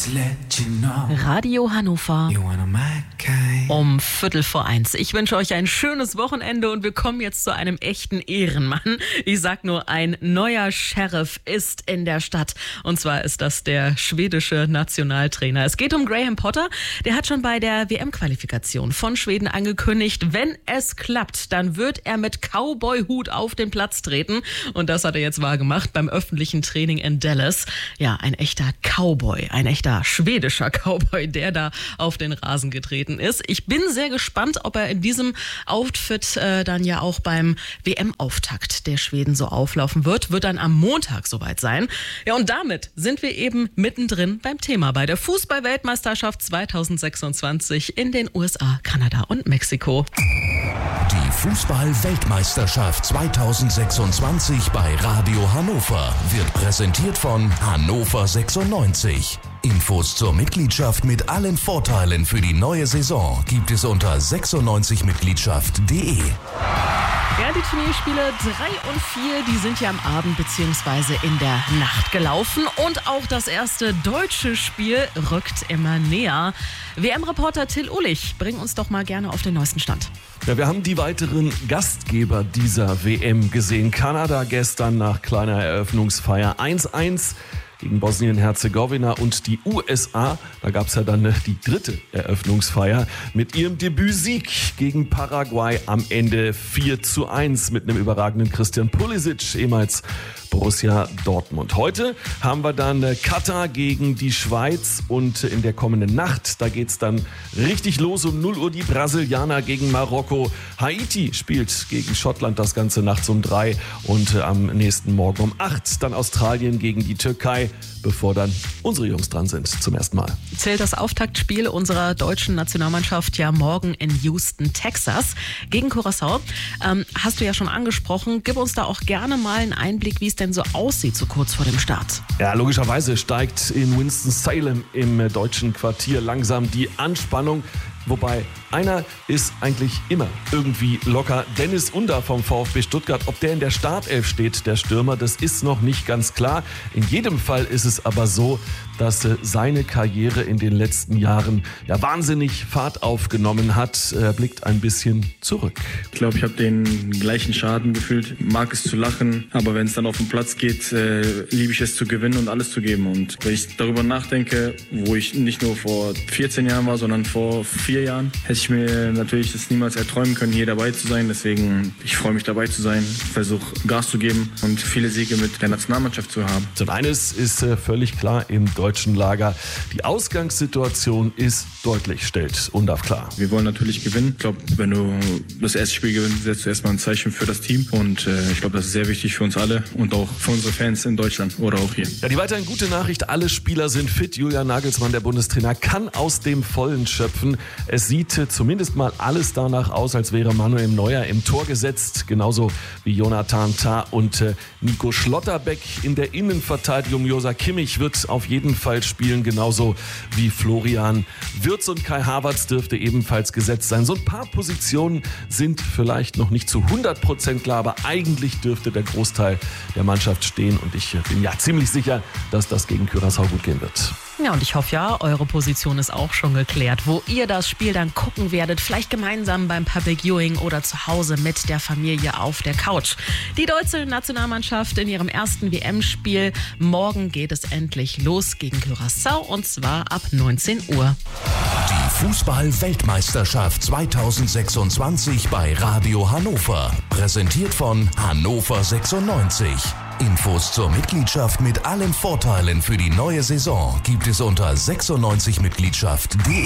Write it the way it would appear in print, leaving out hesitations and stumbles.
Radio Hannover um 12:45. Ich wünsche euch ein schönes Wochenende und wir kommen jetzt zu einem echten Ehrenmann. Ich sag nur, ein neuer Sheriff ist in der Stadt. Und zwar ist das der schwedische Nationaltrainer. Es geht um Graham Potter. Der hat schon bei der WM-Qualifikation von Schweden angekündigt, wenn es klappt, dann wird er mit Cowboy-Hut auf den Platz treten. Und das hat er jetzt wahrgemacht beim öffentlichen Training in Dallas. Ja, ein echter Cowboy, ein echter schwedischer Cowboy, der da auf den Rasen getreten ist. Ich bin sehr gespannt, ob er in diesem Outfit dann ja auch beim WM-Auftakt der Schweden so auflaufen wird. Wird dann am Montag soweit sein. Ja, und damit sind wir eben mittendrin beim Thema bei der Fußball-Weltmeisterschaft 2026 in den USA, Kanada und Mexiko. Die Fußball-Weltmeisterschaft 2026 bei Radio Hannover wird präsentiert von Hannover 96. Infos zur Mitgliedschaft mit allen Vorteilen für die neue Saison gibt es unter 96mitgliedschaft.de. Ja, die Turnierspiele 3 und 4, die sind ja am Abend bzw. in der Nacht gelaufen. Und auch das erste deutsche Spiel rückt immer näher. WM-Reporter Till Uhlich, bring uns doch mal gerne auf den neuesten Stand. Ja, wir haben die weiteren Gastgeber dieser WM gesehen. Kanada gestern nach kleiner Eröffnungsfeier 1-1 gegen Bosnien-Herzegowina und die USA. Da gab es ja dann die dritte Eröffnungsfeier mit ihrem Debütsieg gegen Paraguay am Ende 4-1 mit einem überragenden Christian Pulisic, ehemals Borussia Dortmund. Heute haben wir dann Katar gegen die Schweiz und in der kommenden Nacht, da geht's dann richtig los um 0 Uhr die Brasilianer gegen Marokko. Haiti spielt gegen Schottland das Ganze nachts um 3 und am nächsten Morgen um 8 dann Australien gegen die Türkei, bevor dann unsere Jungs dran sind zum ersten Mal. Zählt das Auftaktspiel unserer deutschen Nationalmannschaft ja morgen in Houston, Texas gegen Curaçao. Hast du ja schon angesprochen. Gib uns da auch gerne mal einen Einblick, wie es denn so aussieht, so kurz vor dem Start. Ja, logischerweise steigt in Winston-Salem im deutschen Quartier langsam die Anspannung. Wobei einer ist eigentlich immer irgendwie locker. Dennis Under vom VfB Stuttgart. Ob der in der Startelf steht, der Stürmer, das ist noch nicht ganz klar. In jedem Fall ist es aber so, dass seine Karriere in den letzten Jahren ja wahnsinnig Fahrt aufgenommen hat. Er blickt ein bisschen zurück. Ich glaube, ich habe den gleichen Schaden gefühlt. Mag es zu lachen, aber wenn es dann auf den Platz geht, liebe ich es zu gewinnen und alles zu geben. Und wenn ich darüber nachdenke, wo ich nicht nur vor 14 Jahren war, sondern vor 4 Jahren, hätte ich mir natürlich das niemals erträumen können, hier dabei zu sein. Deswegen, ich freue mich dabei zu sein, versuche Gas zu geben und viele Siege mit der Nationalmannschaft zu haben. Und eines ist völlig klar im deutschen Lager. Die Ausgangssituation ist deutlich, stellt Undav klar. Wir wollen natürlich gewinnen. Ich glaube, wenn du das erste Spiel gewinnst, setzt du erstmal ein Zeichen für das Team. Und ich glaube, das ist sehr wichtig für uns alle und auch für unsere Fans in Deutschland oder auch hier. Ja, die weiterhin gute Nachricht, alle Spieler sind fit. Julian Nagelsmann, der Bundestrainer, kann aus dem Vollen schöpfen. Es sieht zumindest mal alles danach aus, als wäre Manuel Neuer im Tor gesetzt. Genauso wie Jonathan Tah und Nico Schlotterbeck in der Innenverteidigung. Joshua Kimmich wird auf jeden Fall spielen, genauso wie Florian Wirtz und Kai Havertz dürfte ebenfalls gesetzt sein. So ein paar Positionen sind vielleicht noch nicht zu 100% klar, aber eigentlich dürfte der Großteil der Mannschaft stehen und ich bin ja ziemlich sicher, dass das gegen Curaçao gut gehen wird. Ja, und ich hoffe ja, eure Position ist auch schon geklärt, wo ihr das Spiel dann gucken werdet. Vielleicht gemeinsam beim Public Viewing oder zu Hause mit der Familie auf der Couch. Die deutsche Nationalmannschaft in ihrem ersten WM-Spiel. Morgen geht es endlich los gegen Curaçao und zwar ab 19 Uhr. Die Fußball-Weltmeisterschaft 2026 bei Radio Hannover. Präsentiert von Hannover 96. Infos zur Mitgliedschaft mit allen Vorteilen für die neue Saison gibt es unter 96mitgliedschaft.de.